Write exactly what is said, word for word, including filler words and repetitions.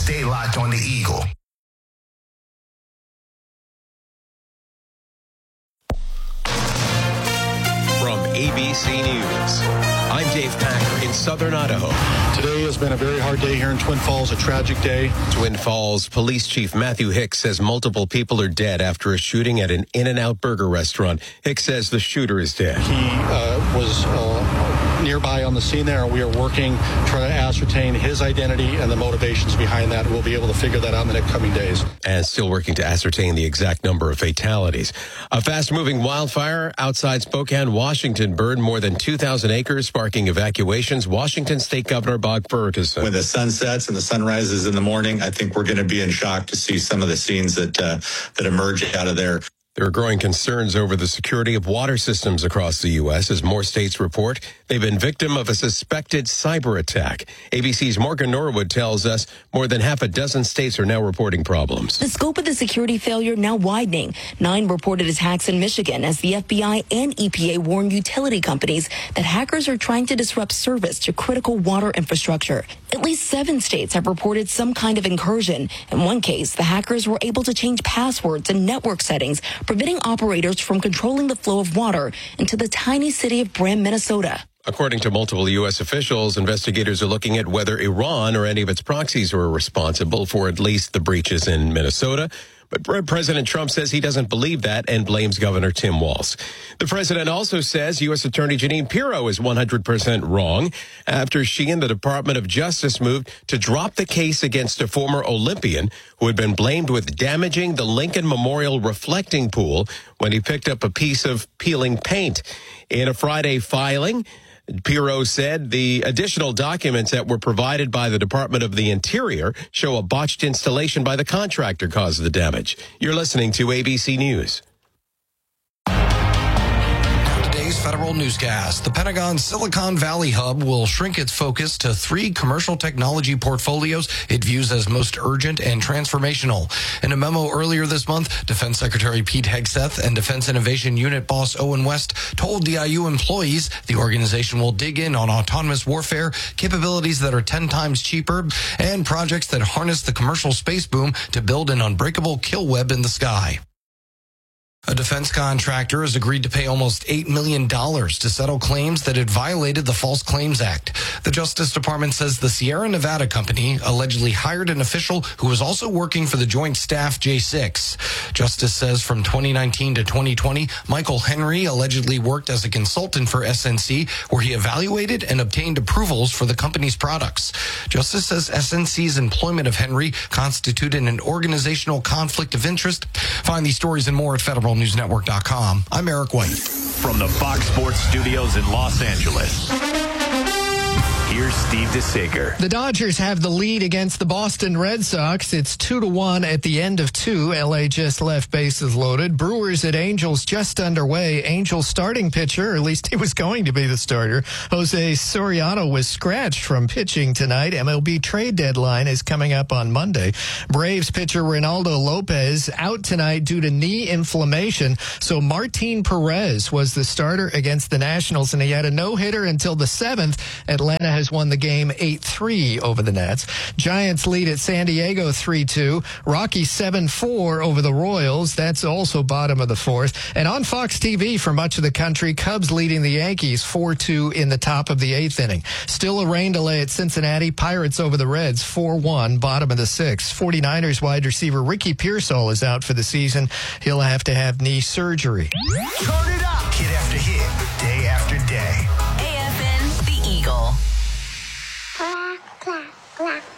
Stay locked on the Eagle. From A B C News, I'm Dave Packer in Southern Idaho. Today has been a very hard day here in Twin Falls, a tragic day. Twin Falls Police Chief Matthew Hicks says multiple people are dead after a shooting at an In-N-Out burger restaurant. Hicks says the shooter is dead. He uh, was uh, nearby on the scene there, and we are working, trying to ascertain his identity and the motivations behind that. We'll be able to figure that out in the next coming days. And still working to ascertain the exact number of fatalities. A fast-moving wildfire outside Spokane, Washington burned more than two thousand acres, sparking evacuations. Washington State Governor Bob Ferguson. When the sun sets and the sun rises in the morning, I think we're going to be in shock to see some of the scenes that uh, that emerge out of there. There are growing concerns over the security of water systems across the U S as more states report they've been victim of a suspected cyber attack. A B C's Morgan Norwood tells us more than half a dozen states are now reporting problems. The scope of the security failure now widening. Nine reported attacks in Michigan as the F B I and E P A warn utility companies that hackers are trying to disrupt service to critical water infrastructure. At least seven states have reported some kind of incursion. In one case, the hackers were able to change passwords and network settings, preventing operators from controlling the flow of water into the tiny city of Brand, Minnesota. According to multiple U S officials, investigators are looking at whether Iran or any of its proxies were responsible for at least the breaches in Minnesota. But President Trump says he doesn't believe that and blames Governor Tim Walz. The president also says U S Attorney Jeanine Pirro is one hundred percent wrong after she and the Department of Justice moved to drop the case against a former Olympian who had been blamed with damaging the Lincoln Memorial reflecting pool when he picked up a piece of peeling paint. In a Friday filing, Pirro said the additional documents that were provided by the Department of the Interior show a botched installation by the contractor caused the damage. You're listening to A B C News. Today's federal newscast. The Pentagon's Silicon Valley hub will shrink its focus to three commercial technology portfolios it views as most urgent and transformational. In a memo earlier this month, Defense Secretary Pete Hegseth and Defense Innovation Unit boss Owen West told D I U employees the organization will dig in on autonomous warfare, capabilities that are ten times cheaper, and projects that harness the commercial space boom to build an unbreakable kill web in the sky. A defense contractor has agreed to pay almost eight million dollars to settle claims that it violated the False Claims Act. The Justice Department says the Sierra Nevada company allegedly hired an official who was also working for the Joint Staff J six. Justice says from twenty nineteen to twenty twenty, Michael Henry allegedly worked as a consultant for S N C, where he evaluated and obtained approvals for the company's products. Justice says S N C's employment of Henry constituted an organizational conflict of interest. Find these stories and more at federal news network dot com. I'm Eric White. From the Fox Sports Studios in Los Angeles, here's Steve DeSager. The Dodgers have the lead against the Boston Red Sox. It's two to one at the end of two. L A just left bases loaded. Brewers at Angels just underway. Angels starting pitcher, or at least he was going to be the starter, Jose Soriano, was scratched from pitching tonight. M L B trade deadline is coming up on Monday. Braves pitcher Reynaldo Lopez out tonight due to knee inflammation. So Martin Perez was the starter against the Nationals, and he had a no-hitter until the seventh. Atlanta has won the game eight three over the Nats. Giants lead at San Diego three two. Rockies seven four over the Royals. That's also bottom of the fourth. And on Fox T V for much of the country, Cubs leading the Yankees four two in the top of the eighth inning. Still a rain delay at Cincinnati. Pirates over the Reds four one, bottom of the sixth. forty-niners wide receiver Ricky Pearsall is out for the season. He'll have to have knee surgery. Turn it up. Hit after hit, day after day. A F N, The Eagle. Clack, clack, clack.